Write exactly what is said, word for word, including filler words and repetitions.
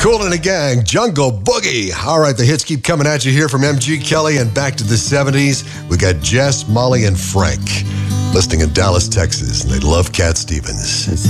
Kool and the Gang, Jungle Boogie. All right, the hits keep coming at you here from M G Kelly and back to the seventies. We got Jess, Molly, and Frank listening in Dallas, Texas, and they love Cat Stevens.